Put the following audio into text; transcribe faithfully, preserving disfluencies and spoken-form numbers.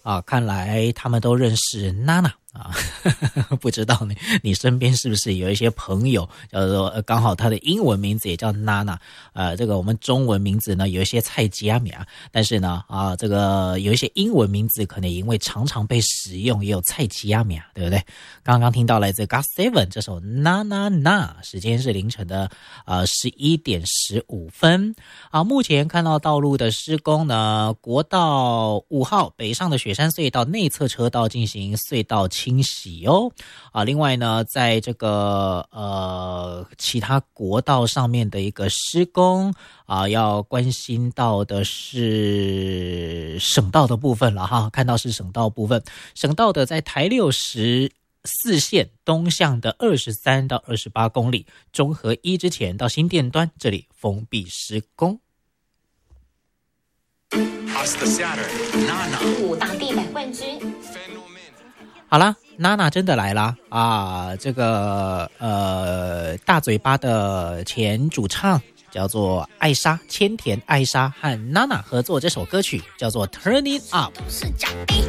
啊，看来他们都认识娜娜啊，不知道你你身边是不是有一些朋友叫做呃刚好他的英文名字也叫娜娜，呃，这个我们中文名字呢有一些蔡佳米啊，但是呢啊这个有一些英文名字可能因为常常被使用，也有蔡佳米啊，对不对？刚刚听到来自 God Seven 这首娜娜娜，时间是凌晨的呃十一点十五分啊。目前看到道路的施工呢，国道五号北上的雪山隧道内侧车道进行隧道清洗哦。啊，另外呢，在这个呃其他国道上面的一个施工啊，要关心到的是省道的部分了哈，看到是省道部分，省道的在台六十四线东向的二十三到二十八公里，中和一之前到新店端这里封闭施工。 五大地百冠军。 好啦，娜娜真的来啦啊！这个呃大嘴巴的前主唱叫做艾莎，千田艾莎和娜娜合作这首歌曲叫做 Turn It Up。